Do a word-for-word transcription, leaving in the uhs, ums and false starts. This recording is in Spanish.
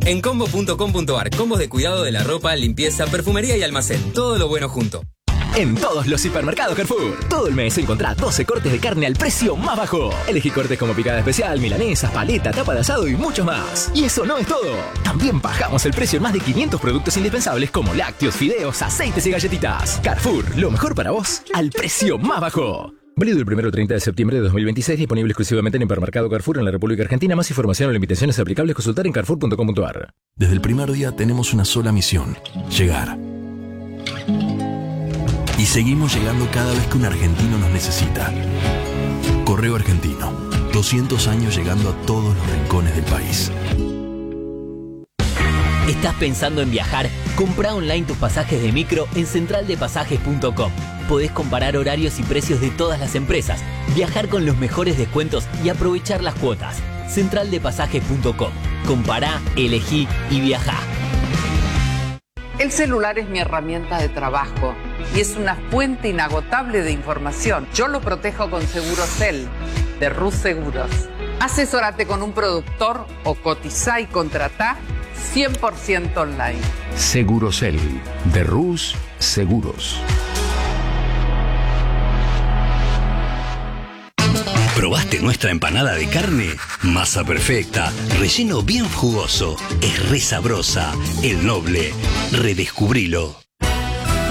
En combo punto com punto ar, combos de cuidado de la ropa, limpieza, perfumería y almacén. Todo lo bueno junto. En todos los hipermercados Carrefour, todo el mes encontrá doce cortes de carne al precio más bajo. Elegí cortes como picada especial, milanesas, paleta, tapa de asado y muchos más. Y eso no es todo. También bajamos el precio en más de quinientos productos indispensables como lácteos, fideos, aceites y galletitas. Carrefour, lo mejor para vos, al precio más bajo. Válido el primero al treinta de septiembre de dos mil veintiséis, disponible exclusivamente en Hipermercado Carrefour en la República Argentina. Más información o limitaciones aplicables consultar en carrefour punto com punto ar. Desde el primer día tenemos una sola misión: llegar. Y seguimos llegando cada vez que un argentino nos necesita. Correo Argentino, doscientos años llegando a todos los rincones del país. ¿Estás pensando en viajar? Comprá online tus pasajes de micro en central de pasajes punto com. Podés comparar horarios y precios de todas las empresas, viajar con los mejores descuentos y aprovechar las cuotas. central de pasajes punto com. Compará, elegí y viajá. El celular es mi herramienta de trabajo y es una fuente inagotable de información. Yo lo protejo con Segurocel, de Rus Seguros. Asesórate con un productor o cotizá y contratá cien por ciento online. Segurocel, de Rus Seguros. ¿Probaste nuestra empanada de carne? Masa perfecta, relleno bien jugoso, es re sabrosa. El Noble, redescubrilo.